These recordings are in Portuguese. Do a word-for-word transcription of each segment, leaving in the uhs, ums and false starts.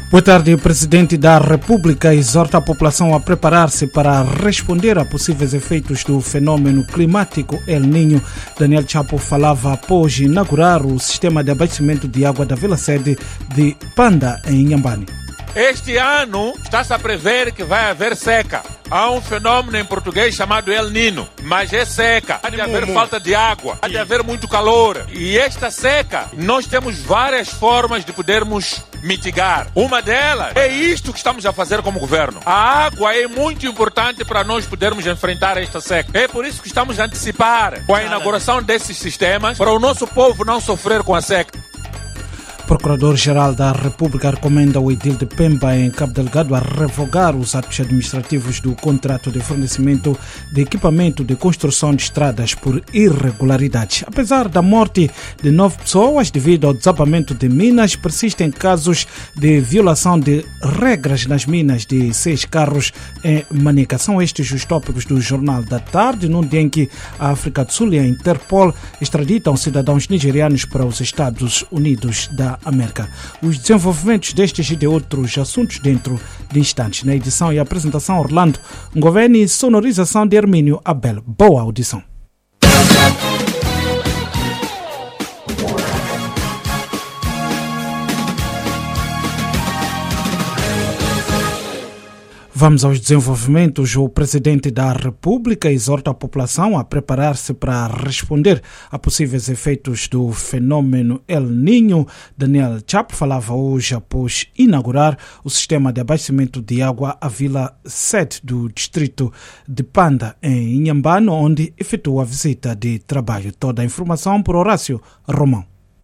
Boa tarde. O Presidente da República exorta a população a preparar-se para responder a possíveis efeitos do fenômeno climático El Niño. Daniel Chapo falava após inaugurar o sistema de abastecimento de água da Vila Sede de Panda, em Inhambane. Este ano está-se a prever que vai haver seca. Há um fenômeno em português chamado El Niño, mas é seca. Há de haver falta de água, há de haver muito calor. E esta seca, nós temos várias formas de podermos mitigar. Uma delas é isto que estamos a fazer como governo. A água é muito importante para nós podermos enfrentar esta seca. É por isso que estamos a antecipar com a inauguração desses sistemas para o nosso povo não sofrer com a seca. Procurador-Geral da República recomenda ao edil de Pemba, em Cabo Delgado, a revogar os atos administrativos do contrato de fornecimento de equipamento de construção de estradas por irregularidades. Apesar da morte de nove pessoas devido ao desabamento de minas, persistem casos de violação de regras nas minas de seis carros em Manica. São estes os tópicos do Jornal da Tarde, num dia em que a África do Sul e a Interpol extraditam cidadãos nigerianos para os Estados Unidos da América. Os desenvolvimentos destes e de outros assuntos dentro de instantes. Na edição e apresentação, Orlando Ngoveni e sonorização de Hermínio Abel. Boa audição. Vamos aos desenvolvimentos. O Presidente da República exorta a população a preparar-se para responder a possíveis efeitos do fenômeno El Niño. Daniel Chapo falava hoje após inaugurar o sistema de abastecimento de água à Vila Sede do distrito de Panda, em Inhambane, onde efetuou a visita de trabalho. Toda a informação por Horácio Romão.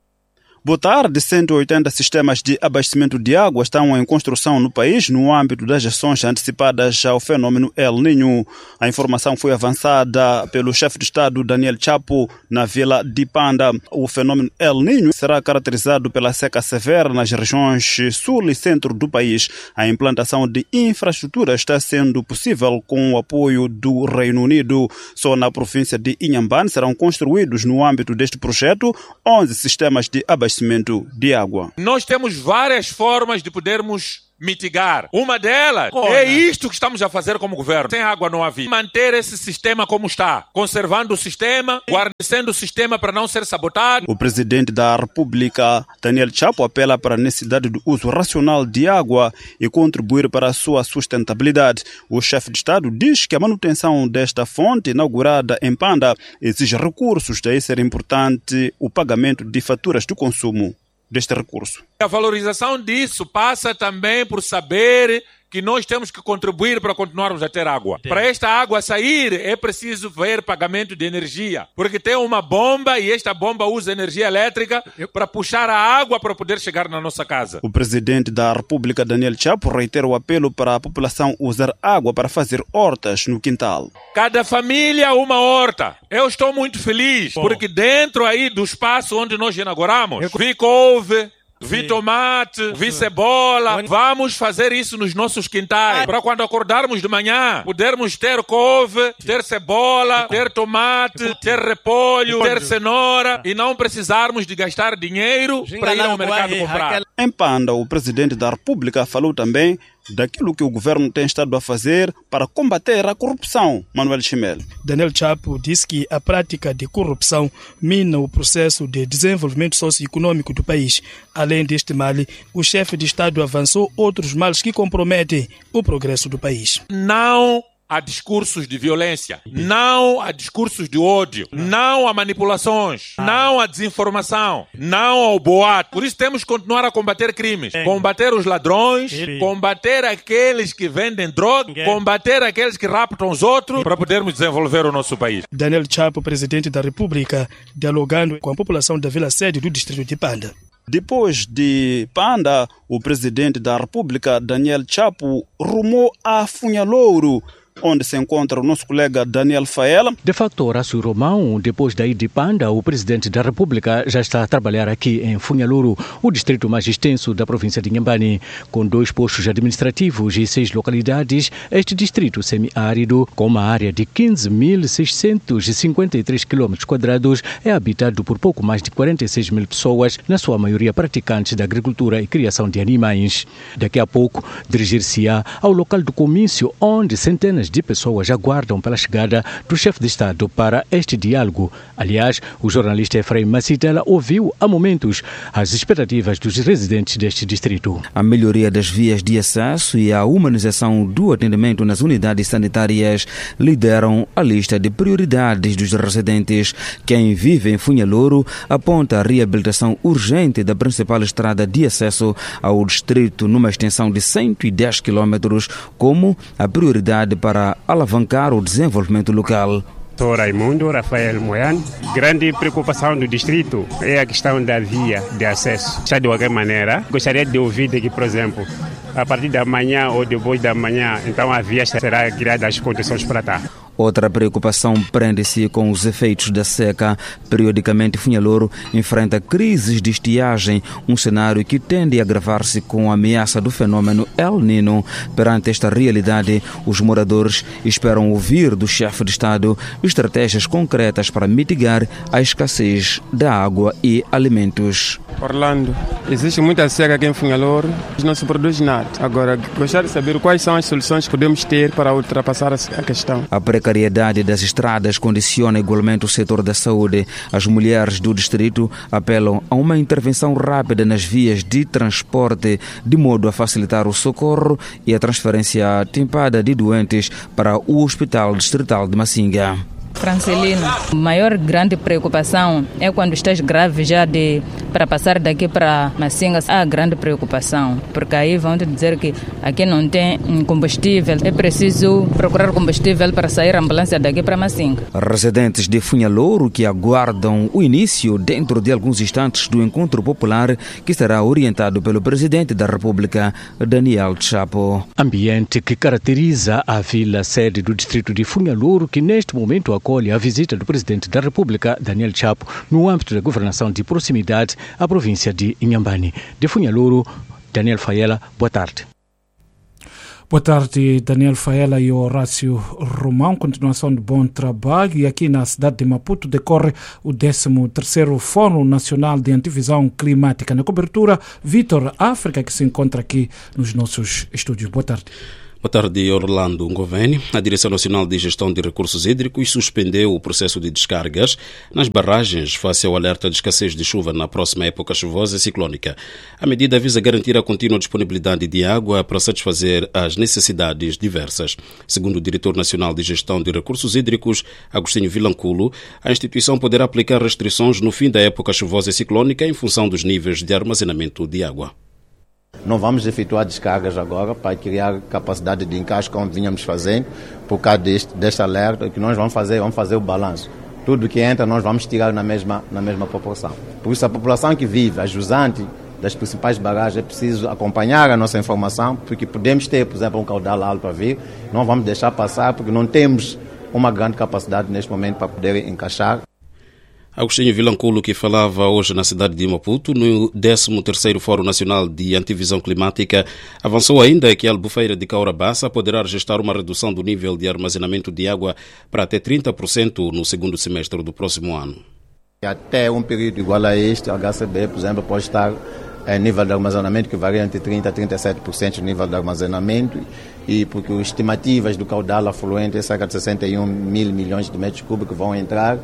Boa tarde. cento e oitenta sistemas de abastecimento de água estão em construção no país no âmbito das ações antecipadas ao fenômeno El Niño. A informação foi avançada pelo chefe de Estado Daniel Chapo na Vila de Panda. O fenômeno El Niño será caracterizado pela seca severa nas regiões sul e centro do país. A implantação de infraestrutura está sendo possível com o apoio do Reino Unido. Só na província de Inhambane serão construídos no âmbito deste projeto onze sistemas de abastecimento de água. Nós temos várias formas de podermos mitigar. Uma delas Corna. é isto que estamos a fazer como governo. Sem água não havia. Manter esse sistema como está, conservando o sistema, guarnecendo o sistema para não ser sabotado. O Presidente da República, Daniel Chapo, apela para a necessidade do uso racional de água e contribuir para a sua sustentabilidade. O chefe de Estado diz que a manutenção desta fonte inaugurada em Panda exige recursos, daí ser importante o pagamento de faturas de consumo deste recurso. A valorização disso passa também por saber que nós temos que contribuir para continuarmos a ter água. Sim. Para esta água sair, é preciso ver pagamento de energia, porque tem uma bomba e esta bomba usa energia elétrica para puxar a água para poder chegar na nossa casa. O Presidente da República, Daniel Chapo, reitera o apelo para a população usar água para fazer hortas no quintal. Cada família uma horta. Eu estou muito feliz, Bom. porque dentro aí do espaço onde nós inauguramos, vi couve, vi tomate, vi cebola. Vamos fazer isso nos nossos quintais. Para quando acordarmos de manhã, podermos ter couve, ter cebola, ter tomate, ter repolho, ter cenoura e não precisarmos de gastar dinheiro para ir ao mercado comprar. Em Panda, o Presidente da República falou também daquilo que o governo tem estado a fazer para combater a corrupção. Manuel Chimel. Daniel Chapo disse que a prática de corrupção mina o processo de desenvolvimento socioeconômico do país. Além deste mal, o chefe de Estado avançou outros males que comprometem o progresso do país. Não há discursos de violência, não há discursos de ódio, não há manipulações, não há desinformação, não há o boato. Por isso temos que continuar a combater crimes, combater os ladrões, combater aqueles que vendem droga, combater aqueles que raptam os outros para podermos desenvolver o nosso país. Daniel Chapo, Presidente da República, dialogando com a população da Vila Sede do distrito de Panda. Depois de Panda, o Presidente da República, Daniel Chapo, rumou a Funhalouro, onde se encontra o nosso colega Daniel Faela. De facto, Horácio Romão, depois da ida de Panda, o presidente da República já está a trabalhar aqui em Funhaluru, o distrito mais extenso da província de Inhambane. Com dois postos administrativos e seis localidades, este distrito semiárido, com uma área de quinze mil seiscentos e cinquenta e três quilômetros quadrados, é habitado por pouco mais de quarenta e seis mil pessoas, na sua maioria praticantes da agricultura e criação de animais. Daqui a pouco, dirigir-se-á ao local do comício, onde centenas de pessoas aguardam pela chegada do chefe de Estado para este diálogo. Aliás, o jornalista Efraim Macitela ouviu, há momentos, as expectativas dos residentes deste distrito. A melhoria das vias de acesso e a humanização do atendimento nas unidades sanitárias lideram a lista de prioridades dos residentes. Quem vive em Funhaluru aponta a reabilitação urgente da principal estrada de acesso ao distrito numa extensão de cento e dez quilômetros como a prioridade para alavancar o desenvolvimento local. Sou Raimundo Rafael Moiano. Grande preocupação do distrito é a questão da via de acesso. Já de qualquer maneira, gostaria de ouvir que, por exemplo, a partir da manhã ou depois da manhã, então a via será criada as condições para estar. Outra preocupação prende-se com os efeitos da seca. Periodicamente, Funhaluru enfrenta crises de estiagem, um cenário que tende a agravar-se com a ameaça do fenômeno El Nino. Perante esta realidade, os moradores esperam ouvir do chefe de Estado estratégias concretas para mitigar a escassez da água e alimentos. Orlando, existe muita seca aqui em Funhaluru, não se produz nada. Agora, gostaria de saber quais são as soluções que podemos ter para ultrapassar a questão. A precariedade das estradas condiciona igualmente o setor da saúde. As mulheres do distrito apelam a uma intervenção rápida nas vias de transporte, de modo a facilitar o socorro e a transferência atempada de doentes para o Hospital Distrital de Massinga. Francelino, a maior grande preocupação é quando estás grave já de, para passar daqui para Massinga. Há grande preocupação, porque aí vão te dizer que aqui não tem combustível. É preciso procurar combustível para sair a ambulância daqui para Massinga. Residentes de Funhaluru que aguardam o início dentro de alguns instantes do encontro popular que será orientado pelo presidente da República, Daniel Chapo. Ambiente que caracteriza a vila sede do distrito de Funhaluru, que neste momento acolhe a visita do presidente da República, Daniel Chapo, no âmbito da governação de proximidade à província de Inhambane. De Funhaluru, Daniel Faela, boa tarde. Boa tarde, Daniel Faela e Horácio Romão. Continuação de bom trabalho. E aqui na cidade de Maputo decorre o décimo terceiro Fórum Nacional de Antivisão Climática. Na cobertura, Vitor África, que se encontra aqui nos nossos estúdios. Boa tarde. Boa tarde, Orlando Ngoveni. A Direção Nacional de Gestão de Recursos Hídricos suspendeu o processo de descargas nas barragens face ao alerta de escassez de chuva na próxima época chuvosa e ciclónica. A medida visa garantir a contínua disponibilidade de água para satisfazer as necessidades diversas. Segundo o Diretor Nacional de Gestão de Recursos Hídricos, Agostinho Vilanculo, a instituição poderá aplicar restrições no fim da época chuvosa e ciclónica em função dos níveis de armazenamento de água. Não vamos efetuar descargas agora para criar capacidade de encaixe como vínhamos fazendo, por causa deste, deste alerta. O que nós vamos fazer, vamos fazer o balanço. Tudo que entra nós vamos tirar na mesma, na mesma proporção. Por isso a população que vive, a jusante das principais barragens, é preciso acompanhar a nossa informação, porque podemos ter, por exemplo, um caudal alto para vir, não vamos deixar passar, porque não temos uma grande capacidade neste momento para poder encaixar. Agostinho Vilanculo, que falava hoje na cidade de Maputo, no décimo terceiro Fórum Nacional de Antivisão Climática, avançou ainda que a Albufeira de Caurabassa poderá registrar uma redução do nível de armazenamento de água para até trinta por cento no segundo semestre do próximo ano. Até um período igual a este, a H C B, por exemplo, pode estar em nível de armazenamento que varia entre trinta por cento a trinta e sete por cento do nível de armazenamento, e porque as estimativas do caudal afluente é cerca de sessenta e um mil milhões de metros cúbicos que vão entrar,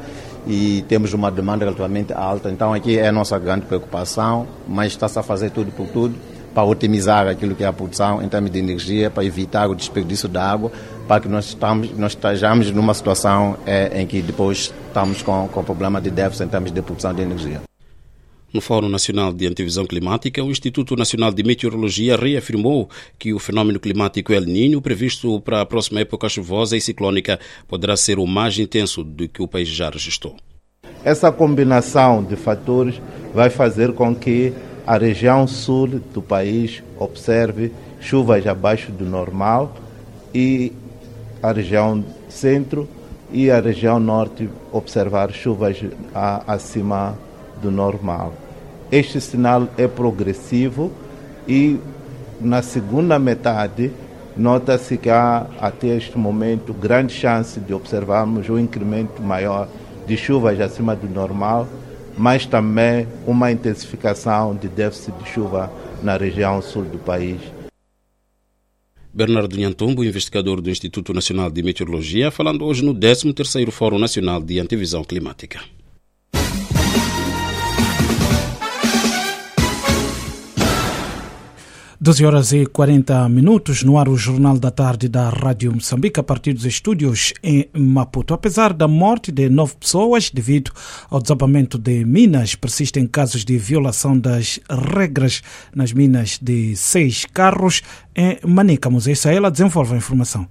e temos uma demanda relativamente alta. Então aqui é a nossa grande preocupação, mas está-se a fazer tudo por tudo para otimizar aquilo que é a produção em termos de energia, para evitar o desperdício da água, para que nós, estamos, nós estejamos numa situação é, em que depois estamos com, com problema de déficit em termos de produção de energia. No Fórum Nacional de Antivisão Climática, o Instituto Nacional de Meteorologia reafirmou que o fenômeno climático El Niño, previsto para a próxima época chuvosa e ciclónica, poderá ser o mais intenso do que o país já registrou. Essa combinação de fatores vai fazer com que a região sul do país observe chuvas abaixo do normal e a região centro e a região norte observar chuvas a, acima do normal. Este sinal é progressivo e na segunda metade nota-se que há até este momento grande chance de observarmos um incremento maior de chuvas acima do normal, mas também uma intensificação de déficit de chuva na região sul do país. Bernardo Nhantumbo, investigador do Instituto Nacional de Meteorologia, falando hoje no décimo terceiro Fórum Nacional de Antevisão Climática. doze horas e quarenta minutos, no ar o Jornal da Tarde da Rádio Moçambique, a partir dos estúdios em Maputo. Apesar da morte de nove pessoas devido ao desabamento de minas, persistem casos de violação das regras nas minas de seis carros em Manica. Moisés Saela desenvolve a informação.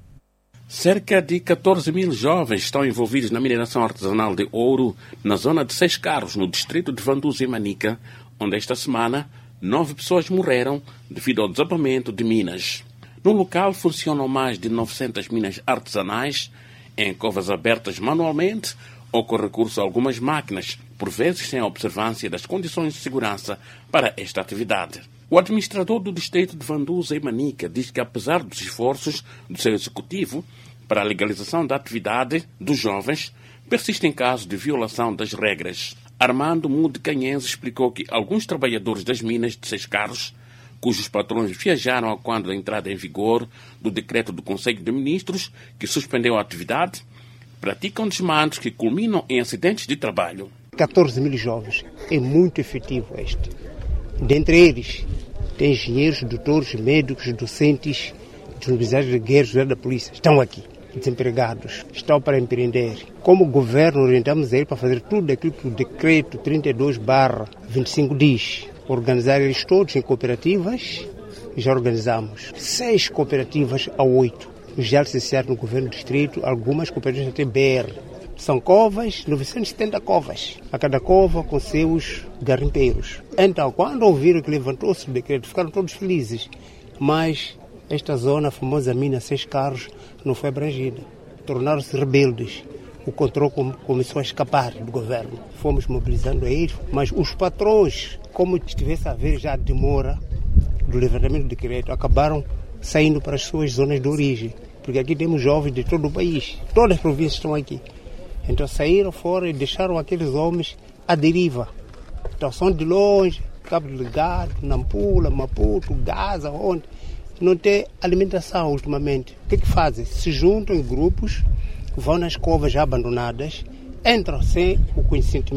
Cerca de catorze mil jovens estão envolvidos na mineração artesanal de ouro na zona de Seis Carros, no distrito de Vanduza, em Manica, onde esta semana nove pessoas morreram devido ao desabamento de minas. No local funcionam mais de novecentas minas artesanais, em covas abertas manualmente ou com recurso a algumas máquinas, por vezes sem a observância das condições de segurança para esta atividade. O administrador do distrito de Vanduza, em Manica, diz que apesar dos esforços do seu executivo para a legalização da atividade dos jovens, persistem casos de violação das regras. Armando Mude Canhense explicou que alguns trabalhadores das minas de Seis Carros, cujos patrões viajaram a quando da entrada em vigor do decreto do Conselho de Ministros, que suspendeu a atividade, praticam desmandos que culminam em acidentes de trabalho. catorze mil jovens, é muito efetivo este. Dentre eles, tem engenheiros, doutores, médicos, docentes, das universidades de guerra da polícia, estão aqui. Desempregados, estão para empreender. Como governo, orientamos ele para fazer tudo aquilo que o decreto trinta e dois barra vinte e cinco diz. Organizar eles todos em cooperativas, já organizamos. Seis cooperativas a oito. Já licenciaram no governo do distrito, algumas cooperativas até B R. São covas, novecentas e setenta covas. A cada cova com seus garimpeiros. Então, quando ouviram que levantou-se o decreto, ficaram todos felizes. Mas esta zona, a famosa mina Seis Carros, não foi abrangida. Tornaram-se rebeldes. O controle começou a escapar do governo. Fomos mobilizando a eles, mas os patrões, como estivesse a haver já a demora do levantamento do decreto, acabaram saindo para as suas zonas de origem. Porque aqui temos jovens de todo o país. Todas as províncias estão aqui. Então saíram fora e deixaram aqueles homens à deriva. Então são de longe, Cabo Delgado, Nampula, Maputo, Gaza, onde não tem alimentação ultimamente. O que é que fazem? Se juntam em grupos, vão nas covas já abandonadas, entram sem o conhecimento